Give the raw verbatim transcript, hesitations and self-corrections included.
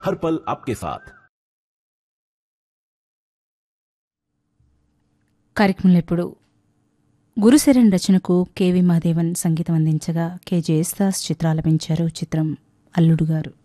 हर पल आपके साथ। కార్యక్రమంలో ఇప్పుడు గురుశరణ్ రచనకు కెవి మాదేవన్ సంగీతం అందించగా కె జయస్తాస్ చిత్రాలపించారు. చిత్రం అల్లుడు గారు.